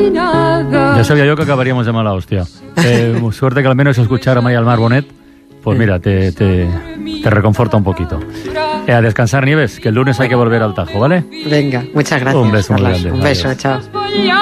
Ya sabía yo que acabaríamos de mala hostia. Suerte que al menos escuchar a Maya Almar Bonet, pues mira, te reconforta un poquito. A descansar, Nieves, que el lunes hay que volver al Tajo, ¿vale? Venga, muchas gracias. Un beso muy grande. Un beso, chao.